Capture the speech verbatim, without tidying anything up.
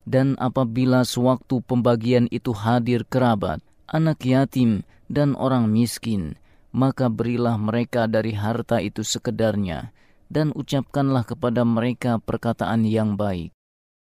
Dan apabila sewaktu pembagian itu hadir kerabat, anak yatim, dan orang miskin, maka berilah mereka dari harta itu sekedarnya, dan ucapkanlah kepada mereka perkataan yang baik.